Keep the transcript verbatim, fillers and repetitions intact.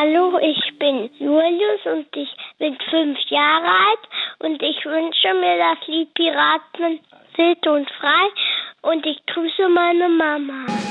Hallo, ich bin Julius und ich bin fünf Jahre alt und ich wünsche mir das Lied Piraten wild und frei und ich grüße meine Mama.